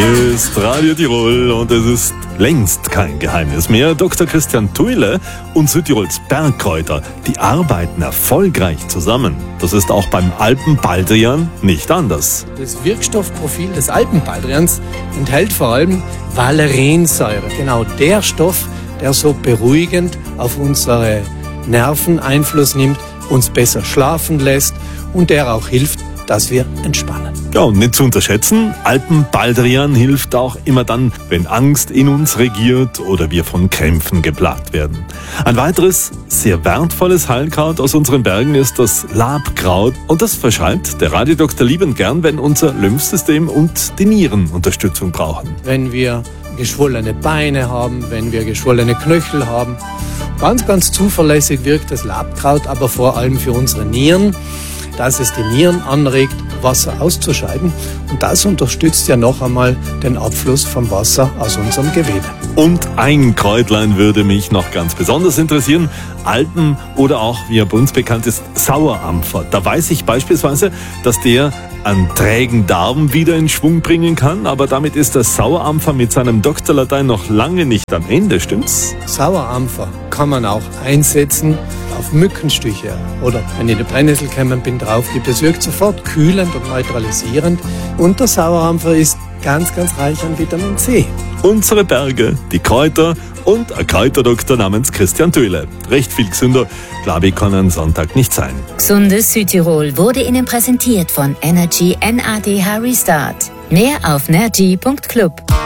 Hier ist Radio Tirol und es ist längst kein Geheimnis mehr. Dr. Christian Thuile und Südtirols Bergkräuter, die arbeiten erfolgreich zusammen. Das ist auch beim Alpenbaldrian nicht anders. Das Wirkstoffprofil des Alpenbaldrians enthält vor allem Valeriansäure. Genau der Stoff, der so beruhigend auf unsere Nerven Einfluss nimmt, uns besser schlafen lässt und der auch hilft, dass wir entspannen. Ja, und nicht zu unterschätzen, Alpenbaldrian hilft auch immer dann, wenn Angst in uns regiert oder wir von Krämpfen geplagt werden. Ein weiteres, sehr wertvolles Heilkraut aus unseren Bergen ist das Labkraut. Und das verschreibt der Radiodoktor liebend gern, wenn unser Lymphsystem und die Nieren Unterstützung brauchen. Wenn wir geschwollene Beine haben, wenn wir geschwollene Knöchel haben. Ganz zuverlässig wirkt das Labkraut aber vor allem für unsere Nieren, dass es die Nieren anregt, Wasser auszuscheiden. Und das unterstützt ja noch einmal den Abfluss vom Wasser aus unserem Gewebe. Und ein Kräutlein würde mich noch ganz besonders interessieren. Alpen oder auch, wie er bei uns bekannt ist, Sauerampfer. Da weiß ich beispielsweise, dass der einen trägen Darm wieder in Schwung bringen kann. Aber damit ist der Sauerampfer mit seinem Doktorlatein noch lange nicht am Ende, stimmt's? Sauerampfer kann man auch einsetzen auf Mückenstiche oder wenn ich in die Brennnessel gekommen bin, drauf gibt. Es wirkt sofort kühlend und neutralisierend. Und der Sauerampfer ist ganz reich an Vitamin C. Unsere Berge, die Kräuter und ein Kräuterdoktor namens Christian Thuile. Recht viel gesünder, glaube ich, kann ein Sonntag nicht sein. Gesundes Südtirol wurde Ihnen präsentiert von Energy NADH Restart. Mehr auf nergy.club.